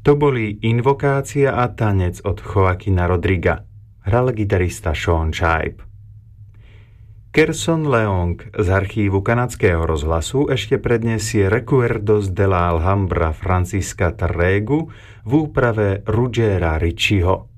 To boli Invokácia a tanec od Joaquina Rodriga. Hral gitarista Sean Shipe. Kerson Leong z archívu kanadského rozhlasu ešte predniesie Recuerdos de la Alhambra Francisca Tarregu v úprave Ruggera Ricciho.